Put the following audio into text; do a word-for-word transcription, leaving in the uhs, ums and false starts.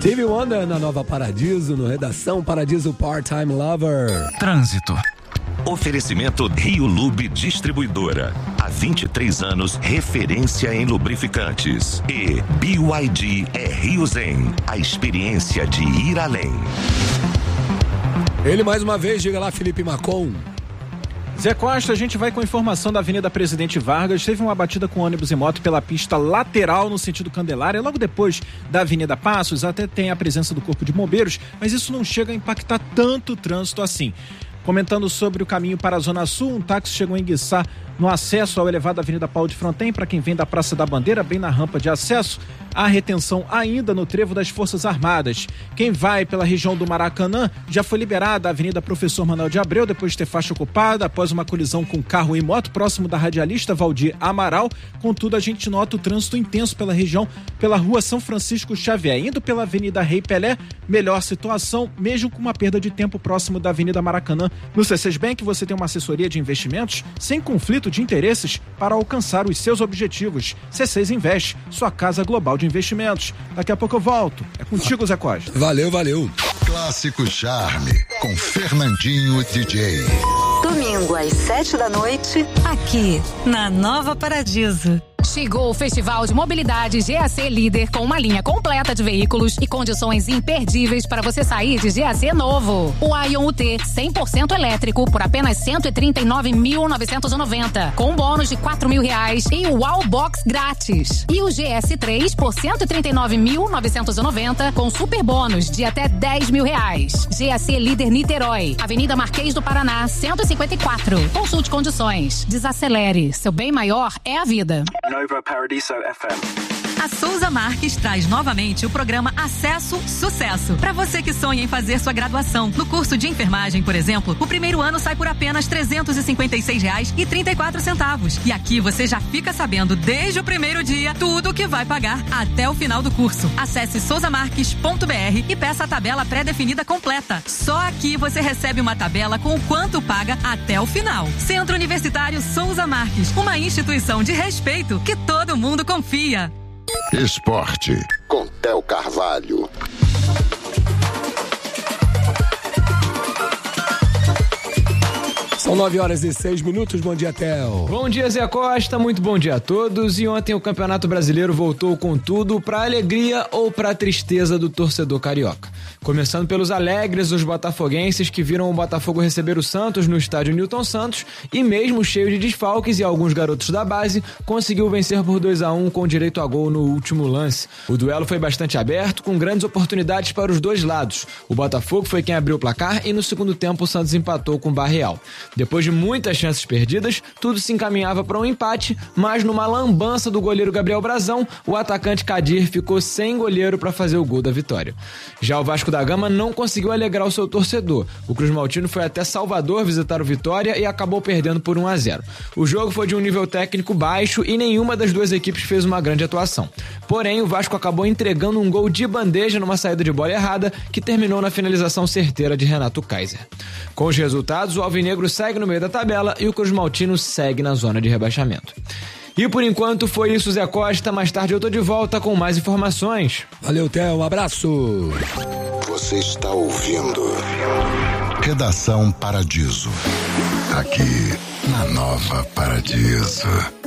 Stevie Wonder na Nova Paradiso, no Redação Paradiso Part-Time Lover. Trânsito. Oferecimento Rio Lube Distribuidora. Há vinte e três anos, referência em lubrificantes. E B Y D é Rio Zen, a experiência de ir além. Ele mais uma vez, diga lá, Felipe Macon. Zé Costa, a gente vai com a informação da Avenida Presidente Vargas. Teve uma batida com ônibus e moto pela pista lateral no sentido Candelária. Logo depois da Avenida Passos, até tem a presença do Corpo de Bombeiros, mas isso não chega a impactar tanto o trânsito assim. Comentando sobre o caminho para a Zona Sul, um táxi chegou a enguiçar no acesso ao elevado Avenida Paulo de Fronten. Para quem vem da Praça da Bandeira, bem na rampa de acesso, há retenção ainda no trevo das Forças Armadas. Quem vai pela região do Maracanã, já foi liberada a Avenida Professor Manuel de Abreu, depois de ter faixa ocupada, após uma colisão com carro e moto, próximo da radialista Valdir Amaral. Contudo, a gente nota o trânsito intenso pela região, pela rua São Francisco Xavier. Indo pela Avenida Rei Pelé, melhor situação, mesmo com uma perda de tempo próximo da Avenida Maracanã. No C C Bank, você tem uma assessoria de investimentos sem conflito de interesses para alcançar os seus objetivos. C seis Invest, sua casa global de investimentos. Daqui a pouco eu volto. É contigo, Zé Costa. Valeu, valeu. Clássico Charme, com Fernandinho D J. Domingo às sete da noite, aqui na Nova Paradiso. Chegou o Festival de Mobilidade G A C Líder com uma linha completa de veículos e condições imperdíveis para você sair de G A C novo. O Ion U T cem por cento elétrico por apenas cento e trinta e nove mil novecentos e noventa, com bônus de quatro mil reais e o Wallbox grátis. E o G S três por cento e trinta e nove mil novecentos e noventa, com super bônus de até dez mil reais. G A C Líder Niterói, Avenida Marquês do Paraná, cento e cinquenta e quatro. Consulte condições. Desacelere. Seu bem maior é a vida. Nova Paradiso F M. A Souza Marques traz novamente o programa Acesso Sucesso. Para você que sonha em fazer sua graduação. No curso de enfermagem, por exemplo, o primeiro ano sai por apenas trezentos e cinquenta e seis reais e trinta e quatro centavos. E aqui você já fica sabendo desde o primeiro dia tudo o que vai pagar até o final do curso. Acesse souza marques ponto b r e peça a tabela pré-definida completa. Só aqui você recebe uma tabela com o quanto paga até o final. Centro Universitário Souza Marques, uma instituição de respeito que todo mundo confia. Esporte, com Theo Carvalho. São nove horas e seis minutos. Bom dia, Theo. Bom dia, Zé Costa. Muito bom dia a todos. E ontem o Campeonato Brasileiro voltou com tudo para alegria ou para tristeza do torcedor carioca. Começando pelos alegres, os botafoguenses que viram o Botafogo receber o Santos no estádio Newton Santos e mesmo cheio de desfalques e alguns garotos da base, conseguiu vencer por dois a um com direito a gol no último lance. O duelo foi bastante aberto, com grandes oportunidades para os dois lados. O Botafogo foi quem abriu o placar e no segundo tempo o Santos empatou com o Barreal. Depois de muitas chances perdidas, tudo se encaminhava para um empate, mas numa lambança do goleiro Gabriel Brazão, o atacante Kadir ficou sem goleiro para fazer o gol da vitória. Já o Vasco da Gama não conseguiu alegrar o seu torcedor. O Cruz Maltino foi até Salvador visitar o Vitória e acabou perdendo por um a zero. O jogo foi de um nível técnico baixo e nenhuma das duas equipes fez uma grande atuação. Porém, o Vasco acabou entregando um gol de bandeja numa saída de bola errada, que terminou na finalização certeira de Renato Kaiser. Com os resultados, o Alvinegro segue no meio da tabela e o Cruz Maltino segue na zona de rebaixamento. E por enquanto foi isso, Zé Costa. Mais tarde eu tô de volta com mais informações. Valeu, Theo. Um abraço. Você está ouvindo Redação Paradiso. Aqui na Nova Paradiso.